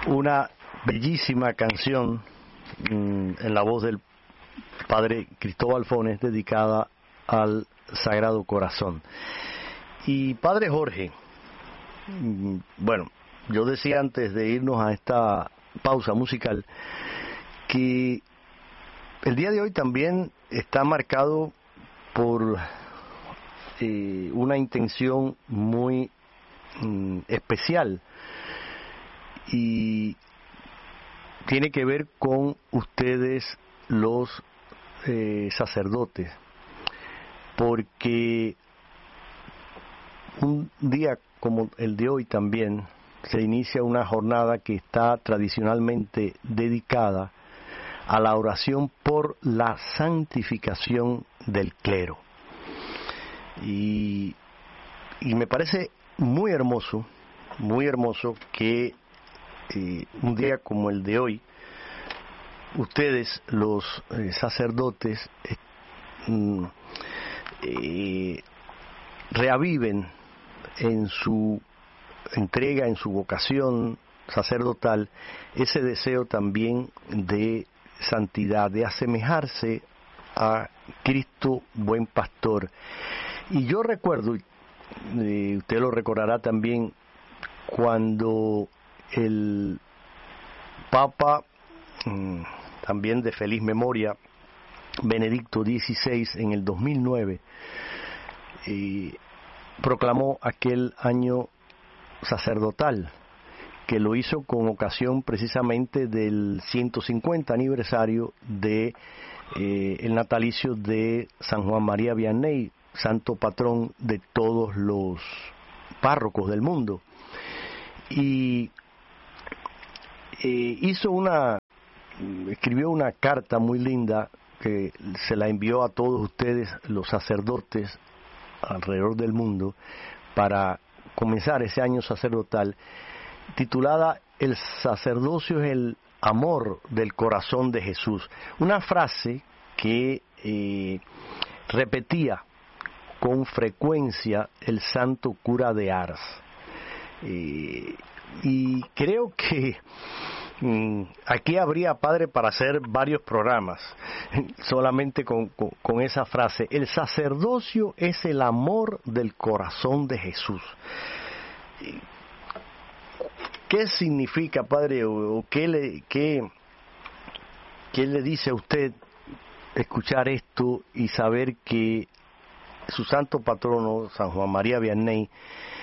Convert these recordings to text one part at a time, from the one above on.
una bellísima canción en la voz del Padre Cristóbal Fones dedicada al Sagrado Corazón. Y Padre Jorge, bueno, yo decía antes de irnos a esta pausa musical que el día de hoy también está marcado por una intención muy especial y tiene que ver con ustedes los sacerdotes, porque un día como el de hoy también se inicia una jornada que está tradicionalmente dedicada a la oración por la santificación del clero. Y me parece muy hermoso que un día como el de hoy, ustedes, los sacerdotes, reaviven en su entrega, en su vocación sacerdotal, ese deseo también de santidad, de asemejarse a Cristo buen pastor. Y yo recuerdo, usted lo recordará también, cuando el Papa, también de feliz memoria, Benedicto XVI, en el 2009, proclamó aquel año sacerdotal, que lo hizo con ocasión precisamente del 150 aniversario de el natalicio de San Juan María Vianney, santo patrón de todos los párrocos del mundo. Y escribió una carta muy linda que se la envió a todos ustedes, los sacerdotes alrededor del mundo, para comenzar ese año sacerdotal, titulada "El sacerdocio es el amor del corazón de Jesús". Una frase que repetía con frecuencia el santo cura de Ars. Y creo que aquí habría, Padre, para hacer varios programas solamente con esa frase: el sacerdocio es el amor del corazón de Jesús. ¿Qué significa, Padre, o qué le dice a usted escuchar esto y saber que su santo patrono, San Juan María Vianney,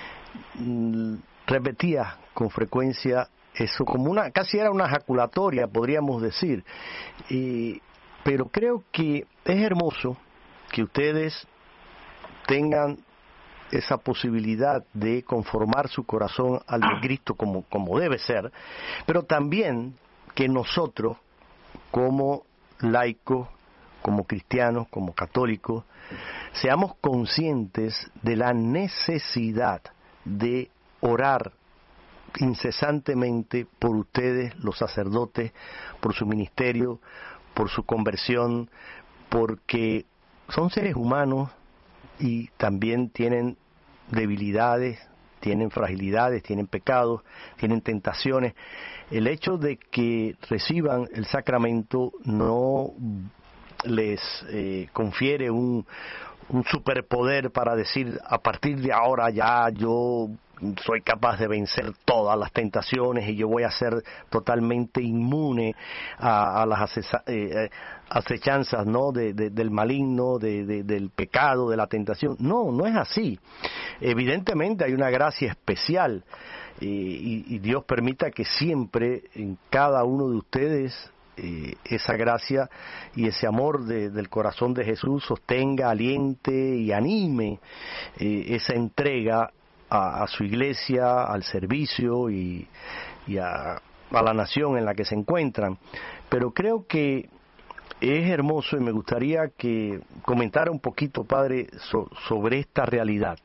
repetía con frecuencia eso, como casi era una jaculatoria, podríamos decir? Pero creo que es hermoso que ustedes tengan esa posibilidad de conformar su corazón al de Cristo como debe ser, pero también que nosotros, como laicos, como cristianos, como católicos, seamos conscientes de la necesidad de orar incesantemente por ustedes, los sacerdotes, por su ministerio, por su conversión, porque son seres humanos y también tienen debilidades, tienen fragilidades, tienen pecados, tienen tentaciones. El hecho de que reciban el sacramento no les confiere un superpoder para decir: a partir de ahora ya yo soy capaz de vencer todas las tentaciones y yo voy a ser totalmente inmune a las acechanzas, ¿no?, del maligno, del pecado, de la tentación. No es así. Evidentemente hay una gracia especial y Dios permita que siempre en cada uno de ustedes esa gracia y ese amor del corazón de Jesús sostenga, aliente y anime esa entrega a su iglesia, al servicio y a la nación en la que se encuentran. Pero creo que es hermoso y me gustaría que comentara un poquito, Padre, sobre esta realidad.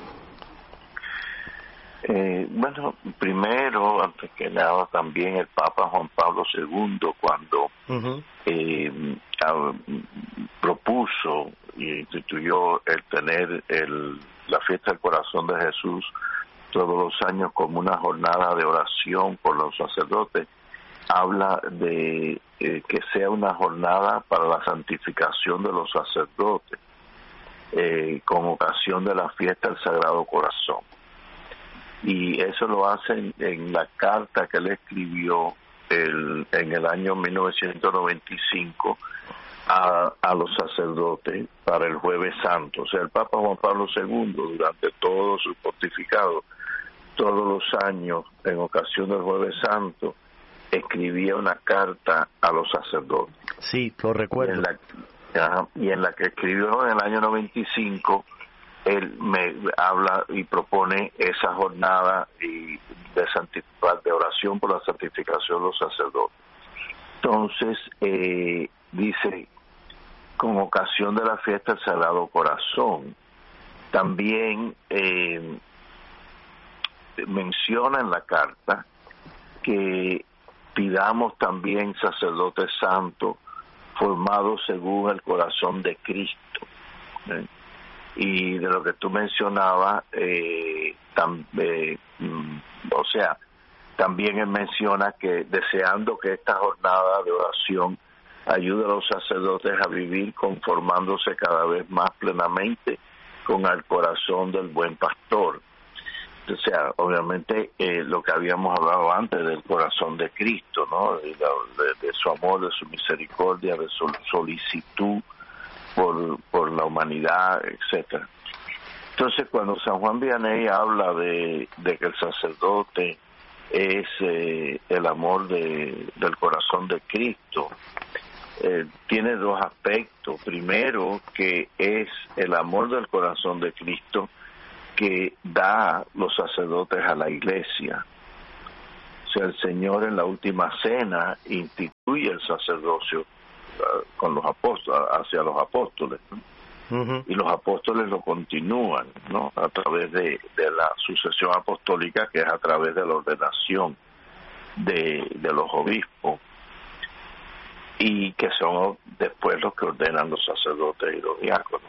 Bueno, primero, antes que nada, también el Papa Juan Pablo II, cuando propuso y instituyó el tener la fiesta del corazón de Jesús todos los años como una jornada de oración por los sacerdotes, habla de que sea una jornada para la santificación de los sacerdotes, con ocasión de la fiesta del Sagrado Corazón. Y eso lo hace en la carta que él escribió en el año 1995 a los sacerdotes para el Jueves Santo. O sea, el Papa Juan Pablo II, durante todo su pontificado, todos los años, en ocasión del Jueves Santo, escribía una carta a los sacerdotes. Sí, lo recuerdo. Y en la que escribió en el año 95, él me habla y propone esa jornada de oración por la santificación de los sacerdotes. Entonces, dice, con ocasión de la fiesta del Sagrado Corazón, también menciona en la carta que pidamos también sacerdotes santos formados según el corazón de Cristo. Y de lo que tú mencionabas, o sea, también él menciona que deseando que esta jornada de oración ayude a los sacerdotes a vivir conformándose cada vez más plenamente con el corazón del buen pastor. O sea, obviamente lo que habíamos hablado antes del corazón de Cristo, ¿no? De su amor, de su misericordia, de su solicitud por la humanidad, etcétera. Entonces, cuando San Juan Vianney habla de que el sacerdote es el amor del corazón de Cristo, tiene dos aspectos. Primero, que es el amor del corazón de Cristo que da los sacerdotes a la Iglesia. O sea, el Señor en la última cena instituye el sacerdocio con los apóstoles, hacia los apóstoles, ¿no? Uh-huh. Y los apóstoles lo continúan, ¿no? A través de la sucesión apostólica, que es a través de la ordenación de los obispos, y que son después los que ordenan los sacerdotes y los diáconos.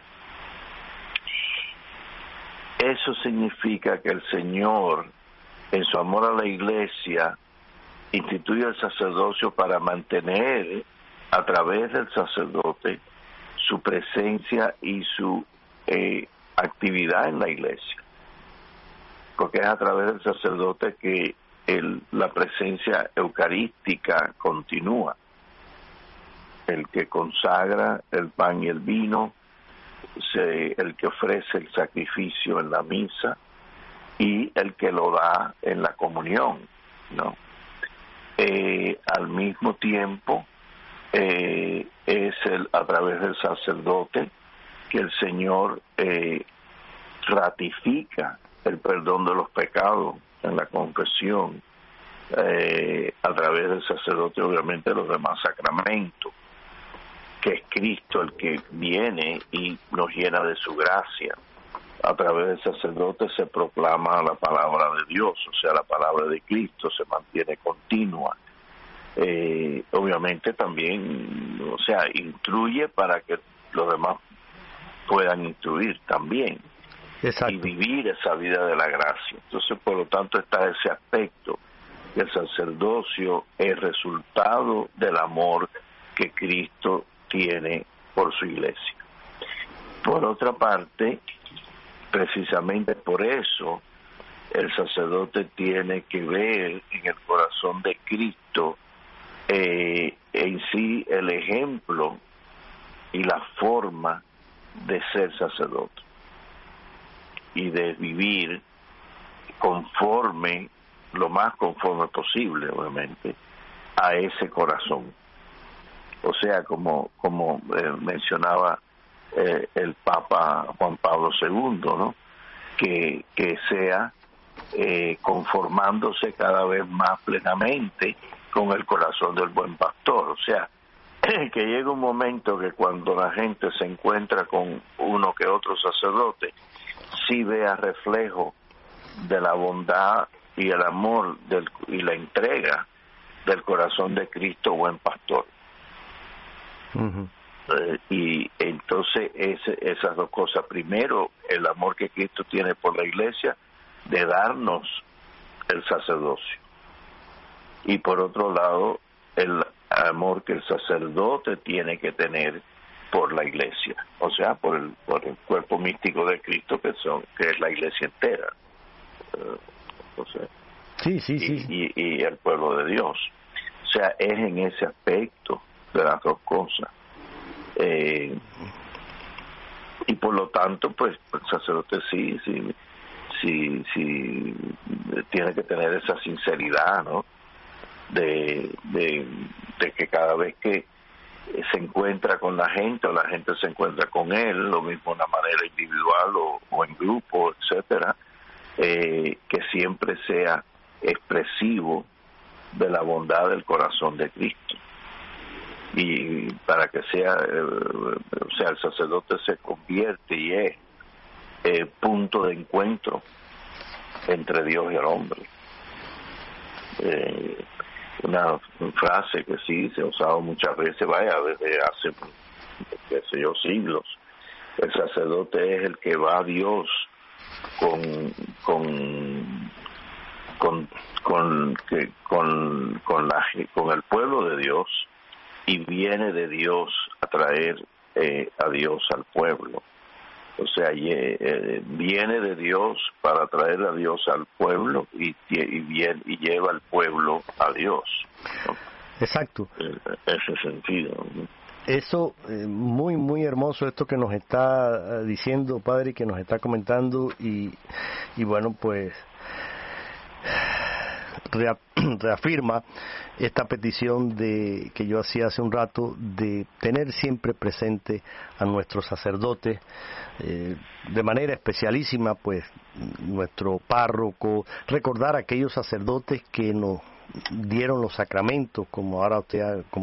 Eso significa que el Señor, en su amor a la Iglesia, instituye el sacerdocio para mantener a través del sacerdote su presencia y su actividad en la Iglesia. Porque es a través del sacerdote que la presencia eucarística continúa. El que consagra el pan y el vino, el que ofrece el sacrificio en la misa y el que lo da en la comunión, ¿no? Al mismo tiempo, es a través del sacerdote que el Señor ratifica el perdón de los pecados en la confesión, a través del sacerdote, obviamente, los demás sacramentos, que es Cristo el que viene y nos llena de su gracia. A través del sacerdote se proclama la palabra de Dios, o sea, la palabra de Cristo se mantiene continua. Obviamente también, o sea, instruye para que los demás puedan instruir también. Exacto. Y vivir esa vida de la gracia. Entonces, por lo tanto, está ese aspecto, que el sacerdocio es resultado del amor que Cristo tiene por su Iglesia. Por otra parte, precisamente por eso, el sacerdote tiene que ver en el corazón de Cristo en sí el ejemplo y la forma de ser sacerdote y de vivir conforme, lo más conforme posible, obviamente, a ese corazón. O sea, como mencionaba el Papa Juan Pablo II, ¿no? Que sea conformándose cada vez más plenamente con el corazón del buen pastor. O sea, que llega un momento que cuando la gente se encuentra con uno que otro sacerdote, sí vea reflejo de la bondad y el amor y la entrega del corazón de Cristo, buen pastor. Uh-huh. Y entonces esas dos cosas: primero, el amor que Cristo tiene por la Iglesia, de darnos el sacerdocio. Y por otro lado, el amor que el sacerdote tiene que tener por la iglesia, o sea, por el cuerpo místico de Cristo, que es la iglesia entera, o sea, y el pueblo de Dios. O sea, es en ese aspecto de las dos cosas. Y por lo tanto, pues el sacerdote sí tiene que tener esa sinceridad, ¿no? De que cada vez que se encuentra con la gente o la gente se encuentra con él, lo mismo de una manera individual o en grupo, etcétera, que siempre sea expresivo de la bondad del corazón de Cristo, y para que sea el sacerdote se convierte y es punto de encuentro entre Dios y el hombre. Una frase que sí se ha usado muchas veces, desde hace, qué sé yo, siglos. El sacerdote es el que va a Dios con el pueblo de Dios, y viene de Dios a traer a Dios al pueblo. O sea, viene de Dios para traer a Dios al pueblo y lleva al pueblo a Dios, ¿no? Exacto. En ese sentido, ¿no? Eso, muy, muy hermoso esto que nos está diciendo, Padre, que nos está comentando, y bueno, pues reafirma esta petición que yo hacía hace un rato, de tener siempre presente a nuestros sacerdotes, de manera especialísima, pues nuestro párroco, recordar a aquellos sacerdotes que nos dieron los sacramentos, como ahora usted